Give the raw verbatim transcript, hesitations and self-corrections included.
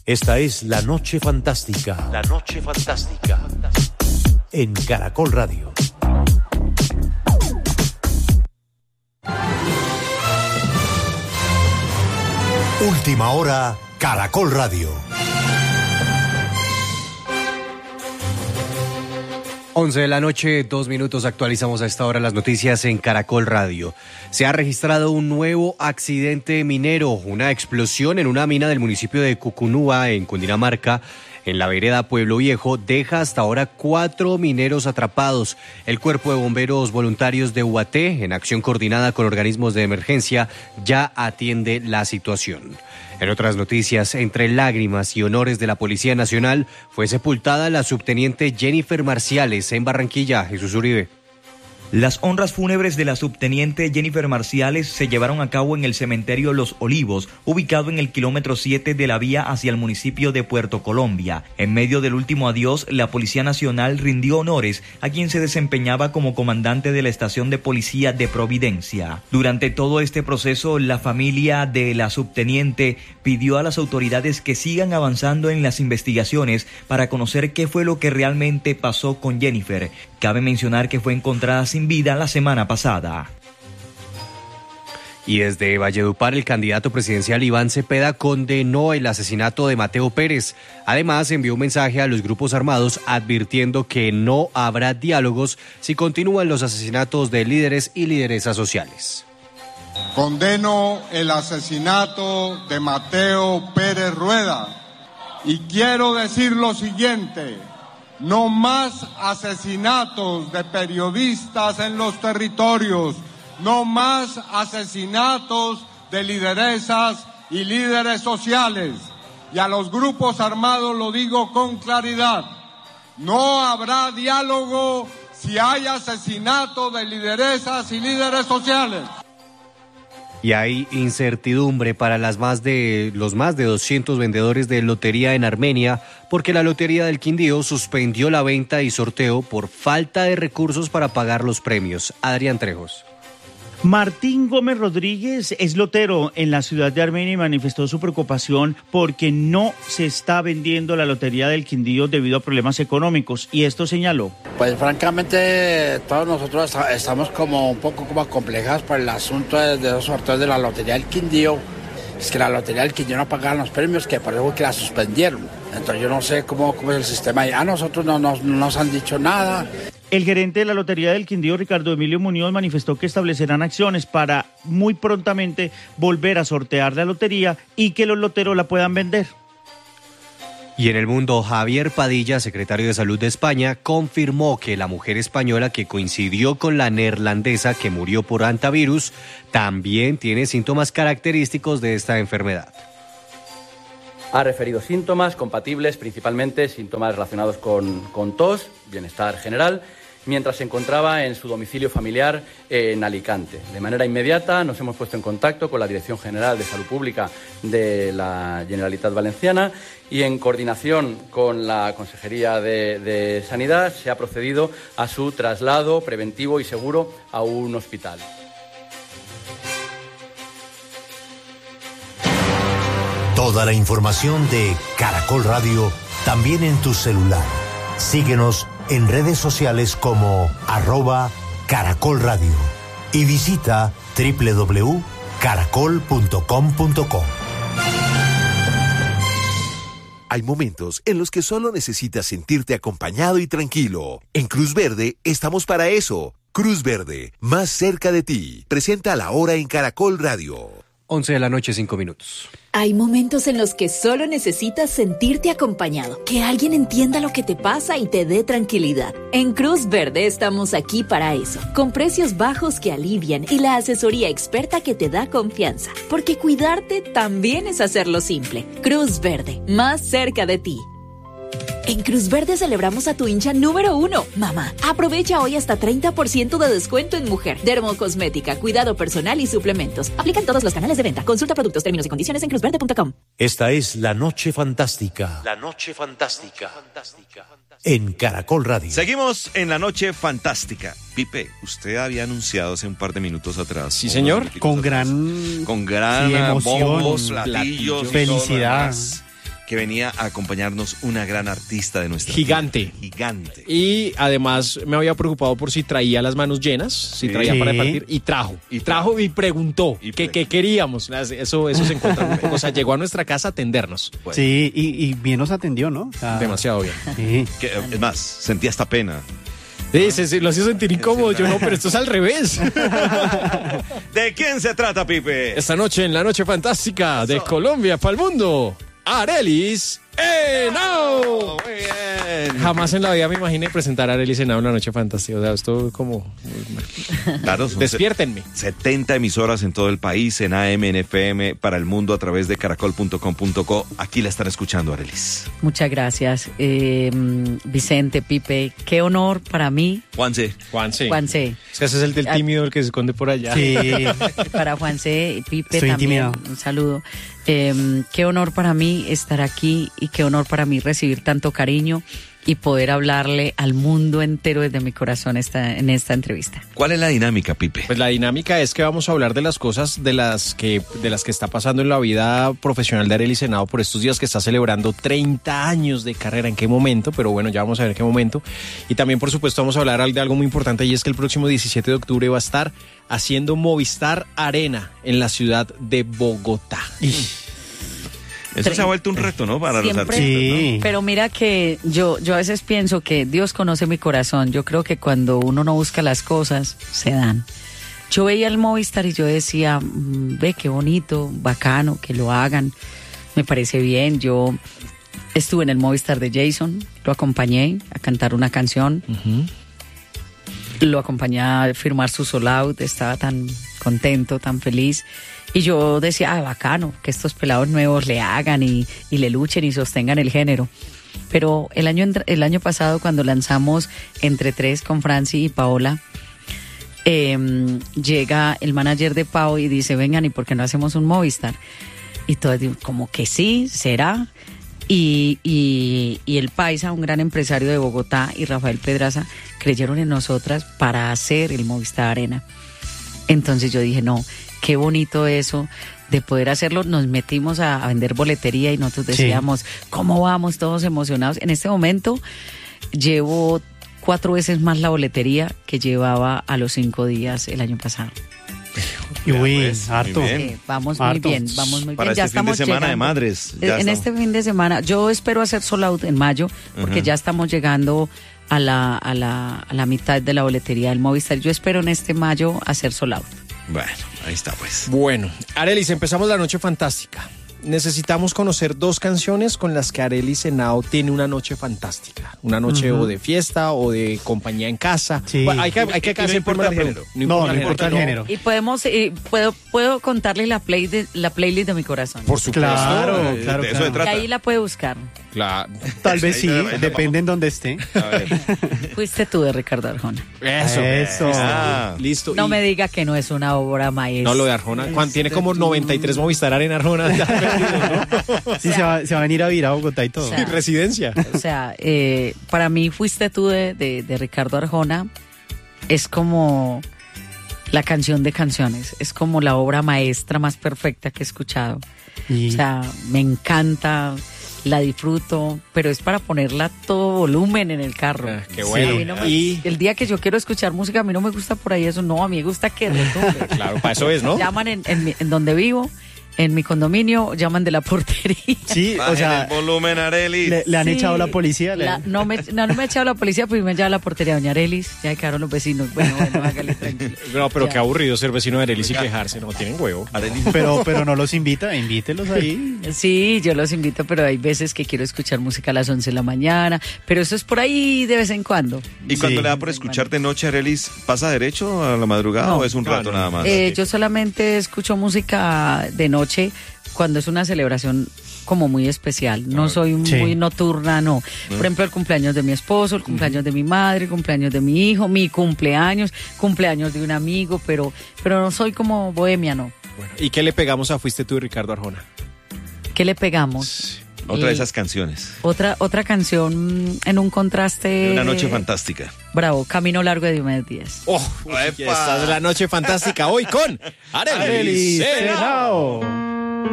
Esta es La Noche Fantástica. La Noche Fantástica. En Caracol Radio. Última hora, Caracol Radio. once de la noche, dos minutos, actualizamos a esta hora las noticias en Caracol Radio. Se ha registrado un nuevo accidente minero, una explosión en una mina del municipio de Cucunúa, en Cundinamarca, en la vereda Pueblo Viejo, deja hasta ahora cuatro mineros atrapados. El Cuerpo de Bomberos Voluntarios de U A T, en acción coordinada con organismos de emergencia, ya atiende la situación. En otras noticias, entre lágrimas y honores de la Policía Nacional, fue sepultada la subteniente Jennifer Marciales en Barranquilla. Jesús Uribe. Las honras fúnebres de la subteniente Jennifer Marciales se llevaron a cabo en el cementerio Los Olivos, ubicado en el kilómetro siete de la vía hacia el municipio de Puerto Colombia. En medio del último adiós, la Policía Nacional rindió honores a quien se desempeñaba como comandante de la estación de policía de Providencia. Durante todo este proceso, la familia de la subteniente pidió a las autoridades que sigan avanzando en las investigaciones para conocer qué fue lo que realmente pasó con Jennifer. Cabe mencionar que fue encontrada sin vida la semana pasada. Y desde Valledupar, el candidato presidencial Iván Cepeda condenó el asesinato de Mateo Pérez. Además, envió un mensaje a los grupos armados advirtiendo que no habrá diálogos si continúan los asesinatos de líderes y lideresas sociales. Condeno el asesinato de Mateo Pérez Rueda y quiero decir lo siguiente: no más asesinatos de periodistas en los territorios, no más asesinatos de lideresas y líderes sociales. Y a los grupos armados lo digo con claridad: no habrá diálogo si hay asesinato de lideresas y líderes sociales. Y hay incertidumbre para las más de, los más de doscientos vendedores de lotería en Armenia, porque la Lotería del Quindío suspendió la venta y sorteo por falta de recursos para pagar los premios. Adrián Trejos. Martín Gómez Rodríguez es lotero en la ciudad de Armenia y manifestó su preocupación porque no se está vendiendo la Lotería del Quindío debido a problemas económicos, y esto señaló. Pues francamente todos nosotros estamos como un poco como acomplejados por el asunto de, de los sorteos de la Lotería del Quindío. Es que la Lotería del Quindío no pagaban los premios, que por eso que la suspendieron. Entonces yo no sé cómo, cómo es el sistema ahí. A nosotros no, no, no nos han dicho nada. El gerente de la Lotería del Quindío, Ricardo Emilio Muñoz, manifestó que establecerán acciones para muy prontamente volver a sortear la lotería y que los loteros la puedan vender. Y en el mundo, Javier Padilla, secretario de Salud de España, confirmó que la mujer española que coincidió con la neerlandesa que murió por hantavirus también tiene síntomas característicos de esta enfermedad. Ha referido síntomas compatibles, principalmente síntomas relacionados con, con tos, bienestar general, mientras se encontraba en su domicilio familiar en Alicante. De manera inmediata nos hemos puesto en contacto con la Dirección General de Salud Pública de la Generalitat Valenciana y en coordinación con la Consejería de, de Sanidad se ha procedido a su traslado preventivo y seguro a un hospital. Toda la información de Caracol Radio también en tu celular. Síguenos en redes sociales como arroba Caracol Radio y visita doble u doble u doble u punto caracol punto com punto co. Hay momentos en los que solo necesitas sentirte acompañado y tranquilo. En Cruz Verde estamos para eso. Cruz Verde, más cerca de ti. Presenta La Hora en Caracol Radio. once de la noche, cinco minutos. Hay momentos en los que solo necesitas sentirte acompañado, que alguien entienda lo que te pasa y te dé tranquilidad. En Cruz Verde estamos aquí para eso, con precios bajos que alivian y la asesoría experta que te da confianza, porque cuidarte también es hacerlo simple. Cruz Verde, más cerca de ti. En Cruz Verde celebramos a tu hincha número uno, mamá. Aprovecha hoy hasta treinta por ciento de descuento en mujer, dermocosmética, cuidado personal y suplementos. Aplican todos los canales de venta. Consulta productos, términos y condiciones en cruz verde punto com. Esta es La Noche Fantástica. La Noche Fantástica. En Caracol Radio. Seguimos en La Noche Fantástica. Pipe, usted había anunciado hace un par de minutos atrás. Sí, señor. Con atrás, gran... Con gran sí, emoción, bombos, platillos, felicidad. que venía a acompañarnos una gran artista de nuestra Gigante. tierra. Gigante. Y además me había preocupado por si traía las manos llenas, si Sí. traía para repartir, y trajo. Y Y trajo y preguntó Y que, pre- que queríamos. Eso, eso se encuentra un poco. O sea, llegó a nuestra casa a atendernos. Bueno, Sí, y, y bien nos atendió, ¿no? O sea, Demasiado bien. Sí. que, es más, sentía hasta pena. Sí, se, se- lo hacía sentir incómodo. Yo no, pero esto es al revés. ¿De quién se trata, Pipe? Esta noche en la Noche Fantástica de Colombia para el mundo, Arelis Henao. Muy bien. Jamás en la vida me imaginé presentar a Arelis Henao en la Noche Fantástica. O sea, esto como... Claro, son Despiértenme. setenta emisoras en todo el país, en A M, en F M, para el mundo a través de caracol punto com punto co. Aquí la están escuchando, Arelis. Muchas gracias, eh, Vicente, Pipe. Qué honor para mí, Juanse. Juanse. Juanse. Es que ese es el del tímido, el que se esconde por allá. Sí. Para Juanse y Pipe Estoy también. intimidado. Un saludo. Eh, qué honor para mí estar aquí y qué honor para mí recibir tanto cariño y poder hablarle al mundo entero desde mi corazón esta, en esta entrevista. ¿Cuál es la dinámica, Pipe? Pues la dinámica es que vamos a hablar de las cosas de las que de las que está pasando en la vida profesional de Arelis Henao por estos días que está celebrando treinta años de carrera. ¿En qué momento? Pero bueno, ya vamos a ver en qué momento. Y también, por supuesto, vamos a hablar de algo muy importante y es que el próximo diecisiete de octubre va a estar haciendo Movistar Arena en la ciudad de Bogotá. Eso se ha vuelto un reto, ¿no? Para Siempre, los artistas, Sí. Pero mira que yo, yo a veces pienso que Dios conoce mi corazón. Yo creo que cuando uno no busca las cosas, se dan. Yo veía el Movistar y yo decía, mm, ve qué bonito, bacano, que lo hagan. Me parece bien. Yo estuve en el Movistar de Jason, lo acompañé a cantar una canción. Lo acompañé a firmar su sold out, estaba tan contento, tan feliz. Y yo decía, ah, bacano, que estos pelados nuevos le hagan y, y le luchen y sostengan el género. Pero el año, el año pasado, cuando lanzamos Entre Tres con Franci y Paola, eh, llega el manager de Pau y dice, vengan, ¿y por qué no hacemos un Movistar? Y todos digo, como que sí, será. Y, y, y el Paisa, un gran empresario de Bogotá, y Rafael Pedraza, creyeron en nosotras para hacer el Movistar Arena. Entonces yo dije, no, qué bonito eso de poder hacerlo. Nos metimos a, a vender boletería y nosotros decíamos, sí, ¿cómo vamos? Todos emocionados. En este momento llevo cuatro veces más la boletería que llevaba a los cinco días el año pasado. Y uy, pues, harto. muy bien. Sí, vamos Harto. muy bien, vamos muy Para bien. Ya este fin de estamos semana de llegando. madres, ya en estamos. este fin de semana, yo espero hacer sold out en mayo, porque Ajá. ya estamos llegando a la, a la, a la mitad de la boletería del Movistar. Yo espero en este mayo hacer sold out. Bueno, ahí está pues. Bueno, Arelis, empezamos la noche fantástica. Necesitamos conocer dos canciones con las que Arelis Henao tiene una noche fantástica. Una noche Ujú. o de fiesta o de compañía en casa. Sí. Bueno, hay que, hay que Y no hacer importa primero la el pregunta. No, no importa el no. género. Y podemos, y puedo, puedo contarle la, play de, la playlist de mi corazón. Por supuesto. Claro, Eh, claro, de eso claro. se Y trata. ahí la puede buscar. Claro. Tal vez Ahí sí, la- ahí la depende en dónde esté. A ver. Fuiste tú de Ricardo Arjona. Eso. Eso. Ah. Listo. No Y- me diga que no es una obra maestra. No, lo de Arjona. Juan tiene como noventa y tres Movistar Arena Arjona. Ya perdido, ¿no? Sí, se va, se va a venir a vivir a Bogotá y todo. O sea, Y residencia. O sea, eh, para mí Fuiste tú de, de, de Ricardo Arjona es como la canción de canciones, es como la obra maestra más perfecta que he escuchado. Y- O sea, me encanta, la disfruto, pero es para ponerla a todo volumen en el carro. Ah, qué Sí. bueno. A mí no me- Y el día que yo quiero escuchar música, a mí no me gusta por ahí eso, no, a mí me gusta que retumbe. claro, para eso es, ¿no? Llaman en, en, mi- en donde vivo, en mi condominio, llaman de la portería. Sí, o Bajen sea, el volumen, Arelis. le, le han Sí, echado la policía. le- la- no, me, no, no me ha echado la policía, pues me ha echado la portería. Doña Arelis, ya quedaron los vecinos. Bueno, bueno, hágale tranquilo. No, pero Ya. qué aburrido ser vecino de Arelis y quejarse. No tienen huevo. Arelis. Pero, pero no los invita, invítelos ahí. Sí, yo los invito, pero hay veces que quiero escuchar música a las once de la mañana, pero eso es por ahí de vez en cuando. Y cuando Sí. le da por escuchar de noche, Arelis, ¿pasa derecho a la madrugada No. o es un No, rato no. nada más? Eh, yo solamente escucho música de noche cuando es una celebración como muy especial. No soy Sí. muy nocturna, no. Por ejemplo, el cumpleaños de mi esposo, el cumpleaños de mi madre, el cumpleaños de mi hijo, mi cumpleaños, cumpleaños de un amigo, pero, pero no soy como bohemia, no. Bueno, ¿y qué le pegamos a Fuiste tú y Ricardo Arjona? ¿Qué le pegamos? Otra de Eh, esas canciones. Otra, otra canción mm, en un contraste. De una noche fantástica. Bravo, Camino Largo de Diomedes Díaz. Oh, esta es la noche fantástica hoy con Arelis Arelis Henao. Henao.